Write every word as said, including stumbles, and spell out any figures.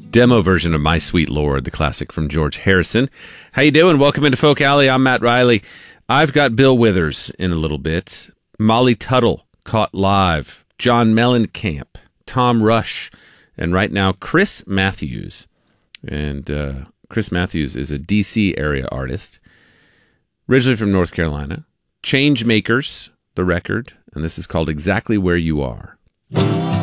demo version of My Sweet Lord, the classic from George Harrison. How you doing? Welcome into Folk Alley. I'm Matt Riley. I've got Bill Withers in a little bit. Molly Tuttle, Caught Live. John Mellencamp. Tom Rush. And right now, Chris Matthews. And uh, Chris Matthews is a D C area artist. Originally from North Carolina. Changemakers, the record. And this is called Exactly Where You Are.